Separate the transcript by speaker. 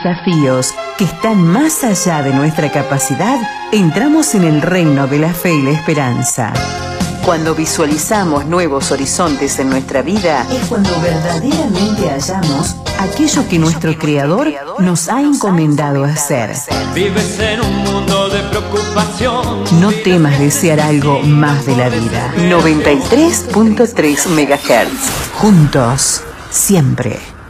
Speaker 1: desafíos que están más allá de nuestra capacidad, entramos en el reino de la fe y la esperanza. Cuando visualizamos nuevos horizontes en nuestra vida, es cuando verdaderamente hallamos aquello que nuestro Creador nos ha encomendado hacer.
Speaker 2: Vives en un mundo de preocupación.
Speaker 1: No temas desear algo más de la vida. 93.3 MHz. Juntos, siempre.